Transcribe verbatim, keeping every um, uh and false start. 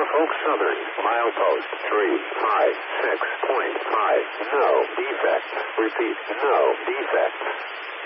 Norfolk Southern, milepost three five six point five. No defects. Repeat, no defects.